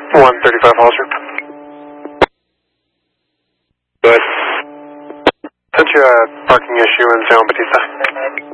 135 Hollister. Good. Sent you a parking issue in San Juan Bautista.